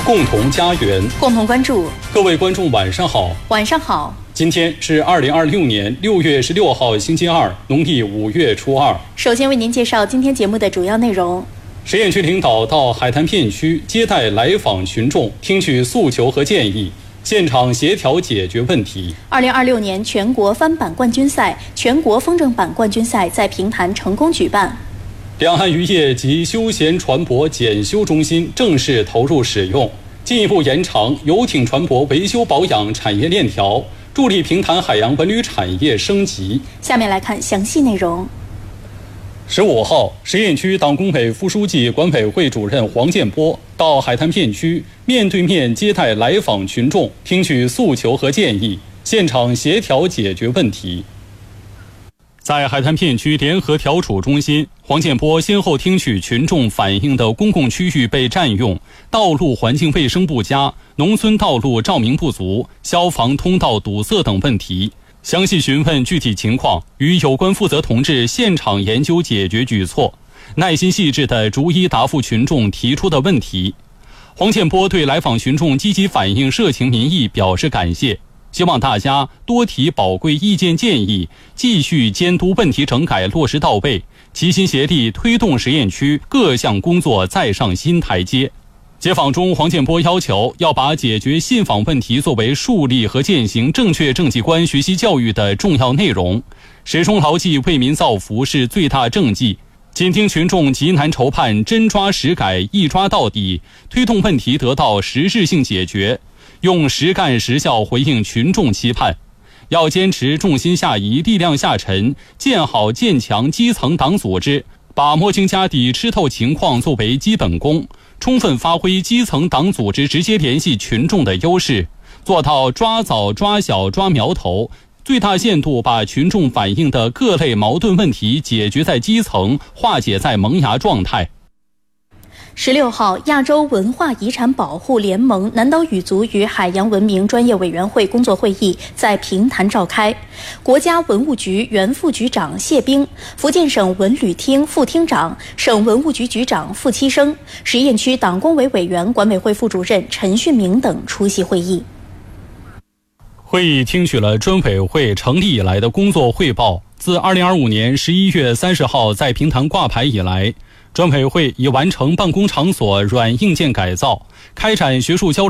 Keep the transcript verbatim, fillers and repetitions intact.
共同家园， 共同关注。 各位观众晚上好。 晚上好。 今天是二零二六年六月十六号星期二，农历五月初二。 首先为您介绍今天节目的主要内容。 实验区领导到海滩片区接待来访群众，听取诉求和建议，现场协调解决问题。 二零二六年全国翻板冠军赛、全国风筝板冠军赛在平潭成功举办。 两岸渔业及休闲船舶检修中心正式投入使用，进一步延长游艇船舶维修保养产业链条，助力平潭海洋文旅产业升级。 下面来看详细内容。 十五号，实验区党工委副书记、管委会主任黄建波到海滩片区面对面接待来访群众，听取诉求和建议，现场协调解决问题。在海滩片区联合调处中心，黄建波先后听取群众反映的公共区域被占用、道路环境卫生不佳、农村道路照明不足、消防通道堵塞等问题，详细询问具体情况，与有关负责同志现场研究解决举措，耐心细致地逐一答复群众提出的问题。黄建波对来访群众积极反映社情民意表示感谢，希望大家多提宝贵意见建议，继续监督问题整改落实到位，齐心协力推动实验区各项工作再上新台阶。接访中，黄建波要求要把解决信访问题作为树立和践行正确政绩观学习教育的重要内容，始终牢记为民造福是最大政绩，紧听群众急难愁盼，真抓实改，一抓到底，推动问题得到实质性解决，用实干实效回应群众期盼。要坚持重心下移、力量下沉，建好建强基层党组织，把摸清家底吃透情况作为基本功，充分发挥基层党组织直接联系群众的优势，做到抓早抓小抓苗头，最大限度把群众反映的各类矛盾问题解决在基层，化解在萌芽状态。 十六号，亚洲文化遗产保护联盟南岛语族与海洋文明专业委员会工作会议在平潭召开。国家文物局原副局长谢兵、福建省文旅厅副厅长、省文物局局长傅七生、实验区党工委委员、管委会副主任陈训明等出席会议。 会议听取了专委会成立以来的工作汇报。自二零二五年十一月三十号在平潭挂牌以来，专委会已完成办公场所软硬件改造，开展学术交流